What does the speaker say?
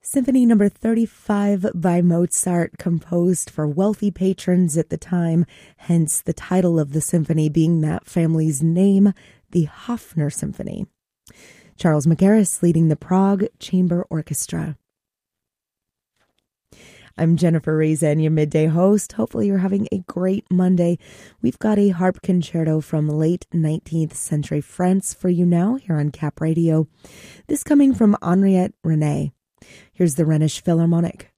Symphony number 35 by Mozart, composed for wealthy patrons at the time, hence the title of the symphony being that family's name, the Hofner Symphony. Charles Mackerras leading the Prague Chamber Orchestra. I'm Jennifer Reason, your midday host. Hopefully you're having a great Monday. We've got a harp concerto from late 19th century France for you now here on Cap Radio. This coming from Henriette René. Here's the Rhenish Philharmonic.